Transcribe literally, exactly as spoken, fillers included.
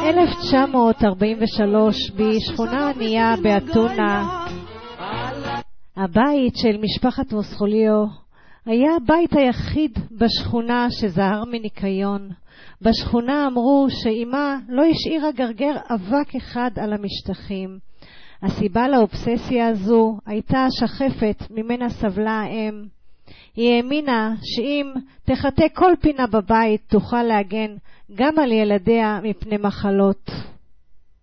ב-אלף תשע מאות ארבעים ושלוש בשכונה ענייה באתונה, הבית של משפחת מוסחוליו היה הבית היחיד בשכונה שזהר מניקיון. בשכונה אמרו שאימה לא השאירה גרגר אבק אחד על המשטחים. הסיבה לאובססיה הזו הייתה השחפת ממנה סבלה האם. היא האמינה שאם תחטא כל פינה בבית תוכל להגן גם על ילדיה מפני מחלות.